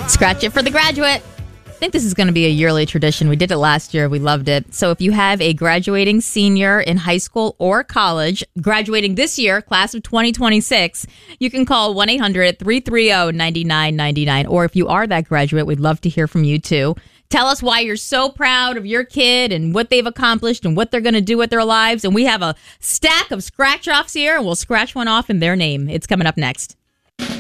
Scratch it for the graduate. I think this is going to be a yearly tradition. We did it last year. We loved it. So if you have a graduating senior in high school or college graduating this year, class of 2026, you can call 1-800-330-9999. Or if you are that graduate, we'd love to hear from you too. Tell us why you're so proud of your kid and what they've accomplished and what they're going to do with their lives. And we have a stack of scratch-offs here, and we'll scratch one off in their name. It's coming up next.